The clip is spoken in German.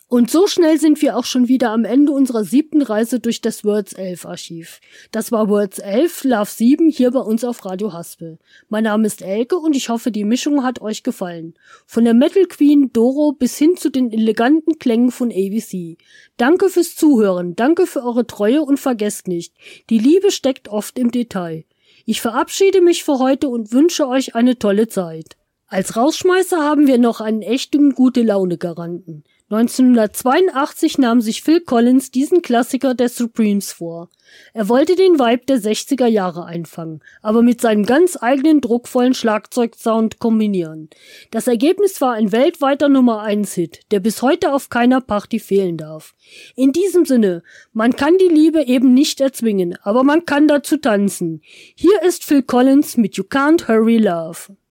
Und so schnell sind wir auch schon wieder am Ende unserer 7. Reise durch das Words 11 Archiv. Das war Words 11, Love 7 hier bei uns auf Radio Haspel. Mein Name ist Elke und ich hoffe, die Mischung hat euch gefallen. Von der Metal Queen Doro bis hin zu den eleganten Klängen von ABC. Danke fürs Zuhören, danke für eure Treue und vergesst nicht, die Liebe steckt oft im Detail. Ich verabschiede mich für heute und wünsche euch eine tolle Zeit. Als Rausschmeißer haben wir noch einen echten Gute-Laune-Garanten. 1982 nahm sich Phil Collins diesen Klassiker der Supremes vor. Er wollte den Vibe der 60er Jahre einfangen, aber mit seinem ganz eigenen druckvollen Schlagzeugsound kombinieren. Das Ergebnis war ein weltweiter Nummer-1-Hit, der bis heute auf keiner Party fehlen darf. In diesem Sinne, man kann die Liebe eben nicht erzwingen, aber man kann dazu tanzen. Hier ist Phil Collins mit You Can't Hurry Love.